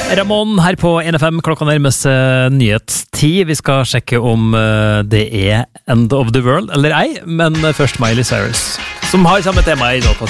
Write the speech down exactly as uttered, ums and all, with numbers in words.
Ramon her på N F M, klokka nærmest nyhetstid. Vi skal sjekke om det er End of the World eller ei, men først Miley Cyrus, som har samme tema i låta